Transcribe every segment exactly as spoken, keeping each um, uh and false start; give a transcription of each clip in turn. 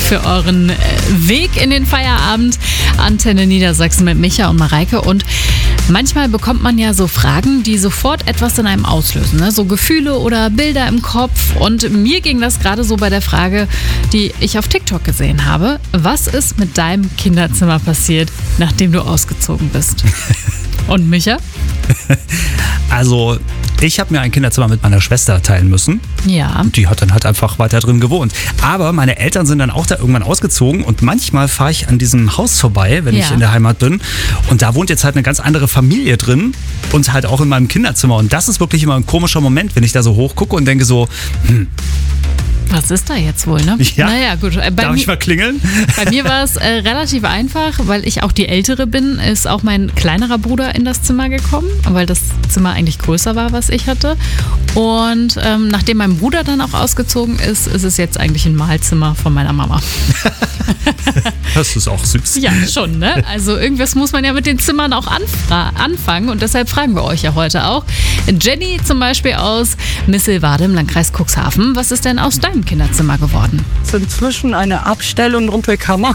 für euren Weg in den Feierabend. Antenne Niedersachsen mit Micha und Mareike. Und manchmal bekommt man ja so Fragen, die sofort etwas in einem auslösen, ne? So Gefühle oder Bilder im Kopf. Und mir ging das gerade so bei der Frage, die ich auf TikTok gesehen habe. Was ist mit deinem Kinderzimmer passiert, nachdem du ausgezogen bist? Und Micha? Also, ich habe mir ein Kinderzimmer mit meiner Schwester teilen müssen. Ja. Und die hat dann halt einfach weiter drin gewohnt. Aber meine Eltern sind dann auch da irgendwann ausgezogen und manchmal fahre ich an diesem Haus vorbei, wenn Ja. ich in der Heimat bin. Und da wohnt jetzt halt eine ganz andere Familie drin und halt auch in meinem Kinderzimmer. Und das ist wirklich immer ein komischer Moment, wenn ich da so hochgucke und denke so, hm, Was ist da jetzt wohl, ne? Ja. Naja, gut. Äh, Bei darf mi- ich mal klingeln? Bei mir war es äh, relativ einfach, weil ich auch die Ältere bin, ist auch mein kleinerer Bruder in das Zimmer gekommen, weil das Zimmer eigentlich größer war, was ich hatte. Und ähm, nachdem mein Bruder dann auch ausgezogen ist, ist es jetzt eigentlich ein Mahlzimmer von meiner Mama. Das ist auch süß. Ja, schon, ne? Also irgendwas muss man ja mit den Zimmern auch anfra- anfangen und deshalb fragen wir euch ja heute auch. Jenny zum Beispiel aus Misselwade im Landkreis Cuxhaven. Was ist denn aus deinem Kinderzimmer geworden? ist inzwischen eine Abstell- und Rumpelkammer.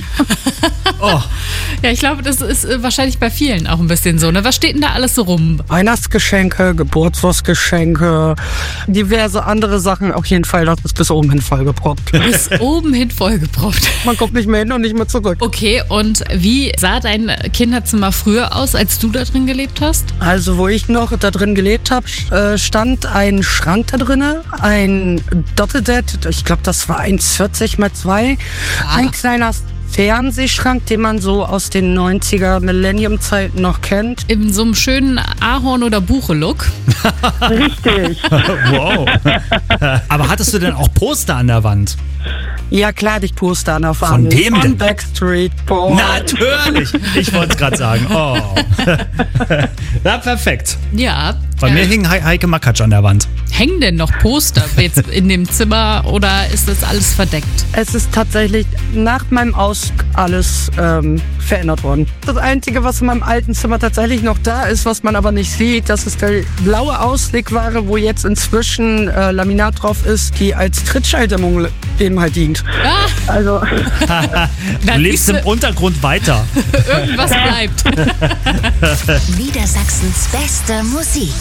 Oh, Ja, ich glaube, das ist äh, wahrscheinlich bei vielen auch ein bisschen so, ne? Was steht denn da alles so rum? Weihnachtsgeschenke, Geburtstagsgeschenke, diverse andere Sachen. Auf jeden Fall, das ist bis oben hin vollgeproppt. Bis oben hin vollgeproppt. Man kommt nicht mehr hin und nicht mehr zurück. Okay, und wie sah dein Kinderzimmer früher aus, als du da drin gelebt hast? Also, wo ich noch da drin gelebt habe, stand ein Schrank da drinne, ein Doppelbett. Ich glaube, das war eins vierzig mal zwei. Ein kleiner Fernsehschrank, den man so aus den neunziger Millennium-Zeiten noch kennt. In so einem schönen Ahorn- oder Buche-Look. Richtig. wow. Aber hattest du denn auch Poster an der Wand? Ja, klar, die Poster an der Wand. Von wem denn? Von Backstreet Boys. Natürlich! Ich wollte es gerade sagen. Oh. Na, perfekt. Ja. Bei mir hing He- Heike Makatsch an der Wand. Hängen denn noch Poster jetzt in dem Zimmer oder ist das alles verdeckt? Es ist tatsächlich nach meinem Aus alles ähm, verändert worden. Das Einzige, was in meinem alten Zimmer tatsächlich noch da ist, was man aber nicht sieht, das ist der blaue Auslegware, wo jetzt inzwischen äh, Laminat drauf ist, die als Trittschalldämmung eben halt dient. Ah, Also da Du lebst siehst im Untergrund weiter. du, irgendwas bleibt. Niedersachsens beste Musik.